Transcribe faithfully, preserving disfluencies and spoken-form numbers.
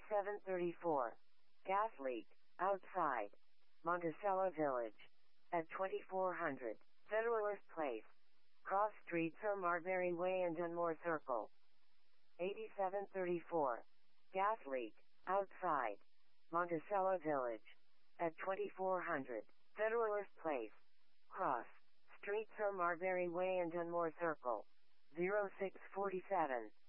eighty-seven thirty-four. Gas leak, outside. Monticello Village. At twenty-four hundred. Federalist Place. Cross Streets or Marbury Way and Dunmore Circle. eighty-seven thirty-four. Gas leak, outside. Monticello Village. At twenty-four hundred. Federalist Place. Cross Streets or Marbury Way and Dunmore Circle. zero six four seven.